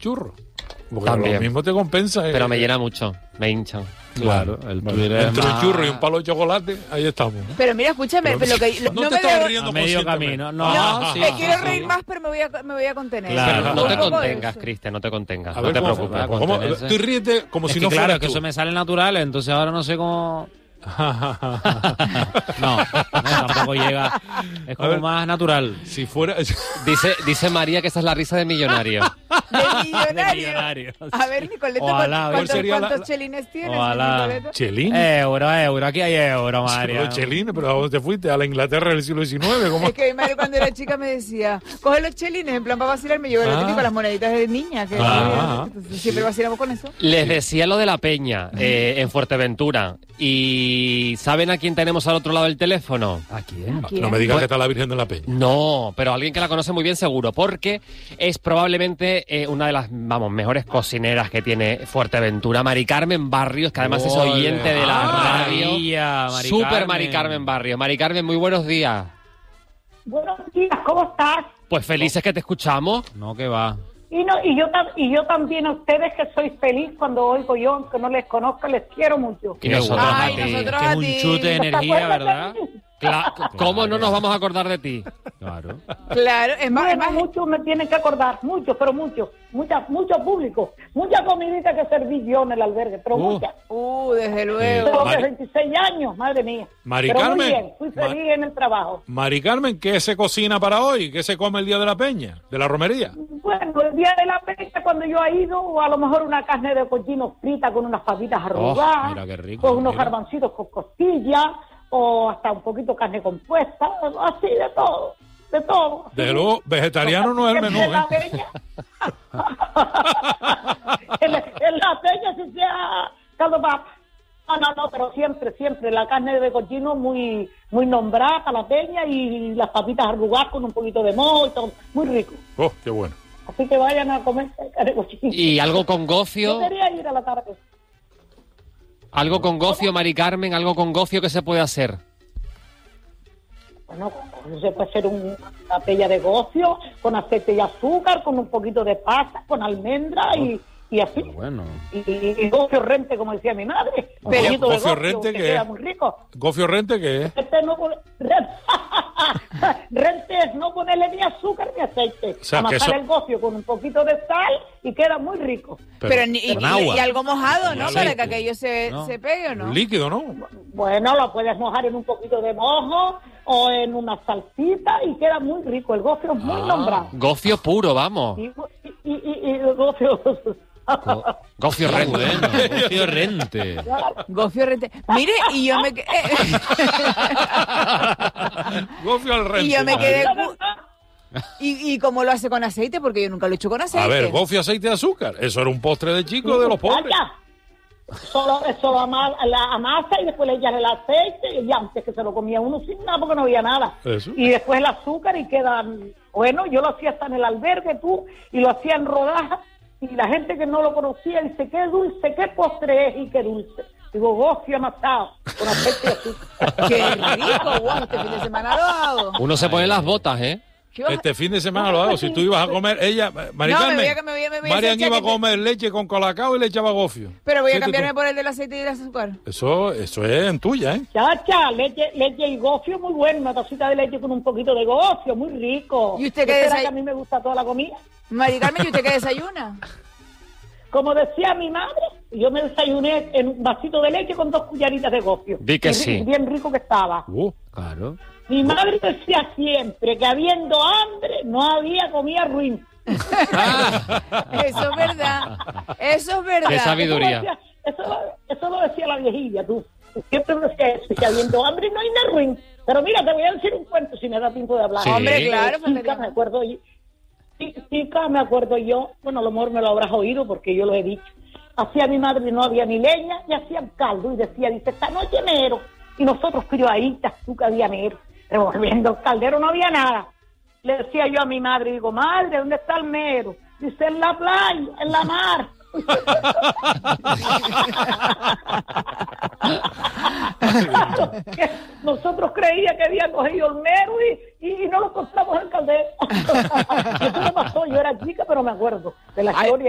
churros. Porque También. lo mismo te compensa. Pero me llena mucho, me hinchan. Claro, el Twitter es Entre un más- churro y un palo de chocolate, ahí estamos. ¿No? Pero mira, escúchame, Pero lo que no no te me estás veo- riendo a medio conscientemente. camino. No, No, sí, quiero sí, reír sí. más, pero me voy a contener. Claro. No te Un poco contengas, eso. Cristian, no te contengas. A No ver, te ¿cómo? preocupes. ¿Cómo? ¿Cómo? contenerse. Tú ríete como Es si que no claro, fueras es que tú. eso me sale natural, entonces ahora no sé cómo... No, tampoco llega. Es A como ver. más natural. Si fuera... Dice María que esa es la risa de millonario. De millonario. De millonario. A ver, Nicoleto, Ojalá, ¿cuál sería ¿cuántos la- chelines tienes, Ojalá. Nicoleto? Chelín. Euro, aquí hay euro, María. Pero Chelín, pero ¿a dónde te fuiste? ¿A la Inglaterra del siglo XIX? ¿Cómo? Es que mi madre cuando era chica me decía, coge los chelines, en plan para vacilar, me llevo lo típico, las moneditas de niña, que entonces, siempre vacilamos con eso. Les decía lo de la peña en Fuerteventura. ¿Y saben a quién tenemos al otro lado del teléfono? ¿A quién? ¿Quién? No me digas Pues- que está la Virgen de la Peña. No, pero alguien que la conoce muy bien seguro, porque es probablemente una de las, mejores cocineras que tiene Fuerteventura, Mari Carmen Barrios, que además es Ole. oyente de la maravilla, radio. Mari Super Carmen. Mari Carmen Barrios. Mari Carmen, muy buenos días. Buenos días, ¿cómo estás? Pues felices que te escuchamos. No, que va. Y yo también a ustedes que soy feliz cuando oigo yo, aunque no les conozca, les quiero mucho. Y nosotros Ay, a ti. nosotros Que es a un ti. chute de ¿Te energía, acuerdas ¿verdad? de mí? ¿Cómo no nos vamos a acordar de ti? Claro. Claro, es más, Bueno, muchos me tienen que acordar, mucho mucho público, mucha comidita que serví yo en el albergue, pero mucha. desde luego. Tengo Mari- 26 años, madre mía. Mari pero Carmen. muy bien, fui feliz en el trabajo. Mari Carmen, ¿qué se cocina para hoy? ¿Qué se come el día de la Peña? ¿De la romería? Bueno, el día de la pesca, cuando yo he ido, o a lo mejor una carne de cochino frita con unas papitas arrugadas, mira qué rico, con unos mira. garbancitos con costillas, o hasta un poquito carne compuesta, así de todo, de todo. Desde luego, vegetariano no es el menú, En la ¿eh? peña, en la peña si sea caldo papa. No, pero siempre la carne de cochino muy nombrada para la peña y las papitas arrugadas con un poquito de moho y todo, muy rico. Oh, qué bueno. Así que vayan a comer carne de cochino. ¿Y algo con Yo gofio? quería ir a la tarde. ¿Algo con gofio, Mari Carmen? ¿Algo con gofio que se puede hacer? Bueno, se puede hacer una pella de gofio con aceite y azúcar, con un poquito de pasa, con almendra y así. Bueno. Y gofio rente, como decía mi madre. Un Pero, poquito de ¿gofio rente que qué queda es? muy rico. ¿Gofio rente qué es? Rente es no ponerle ni azúcar ni aceite. O sea, que Amasar eso- el gofio con un poquito de sal y queda muy rico. Pero con agua. y algo mojado, ¿no? Sí. Para que aquello No. se pegue, ¿o no? Líquido, ¿no? Bueno, lo puedes mojar en un poquito de mojo o en una salsita y queda muy rico. El gofio es muy nombrado. Gofio puro, vamos. Y el gofio... Gofio Qué rente. bueno, Gofio Rente. Gofio rente. Mire, y yo me Gofio al rente. y yo me quedé madre. ¿Y cómo lo hace con aceite? Porque yo nunca lo he hecho con aceite. A ver, gofio, aceite de azúcar. Eso era un postre de chico de los pobres. Solo la amasa y después le echas el aceite y antes que se lo comía uno sin nada porque no había nada. Eso. Y después el azúcar y queda... Bueno, yo lo hacía hasta en el albergue tú y lo hacía en rodajas y la gente que no lo conocía dice, qué dulce, qué postre es y qué dulce. Digo, gofio amasado con aceite y azúcar. Qué rico, guau, este fin de semana lo hago. Uno se pone las botas, ¿eh? ¿Qué vas a- Este fin de semana lo hago. Si tú ibas a comer, ella, Mari No, me Carmen, voy a- me voy a Marian hacer iba a chaqueta. comer leche con colacao y le echaba gofio. Pero voy a Fíjate cambiarme tú. por el del aceite y del azúcar. Eso es en tuya, ¿eh? Chacha, leche y gofio muy bueno, una tacita de leche con un poquito de gofio, muy rico. ¿Y usted qué será desay- que a mí me gusta toda la comida? Mari Carmen, ¿y usted qué desayuna? Como decía mi madre, yo me desayuné en un vasito de leche con 2 cucharitas de gofio. Di que Y sí. bien rico que estaba. Claro. Mi madre decía siempre que habiendo hambre no había comida ruin. Eso es verdad. Eso es verdad. Qué sabiduría. Eso lo decía la viejilla, tú. Siempre me decía eso, que habiendo hambre no hay nada ruin. Pero mira, te voy a decir un cuento si me da tiempo de hablar. Sí. Hombre, claro, Chica, faltaría me más. acuerdo chica, me acuerdo yo, bueno, a lo mejor me lo habrás oído porque yo lo he dicho. Hacía mi madre y no había ni leña y hacían caldo y decía, dice, esta noche mero. Y nosotros criaditas, tú que había mero, revolviendo el caldero, no había nada. Le decía yo a mi madre, digo, madre, ¿dónde está el mero? Dice, en la playa, en la mar. Nosotros creía que había cogido el mero y no lo cortamos en el caldero. Eso me pasó, yo era chica, pero me acuerdo de la Ay, historia.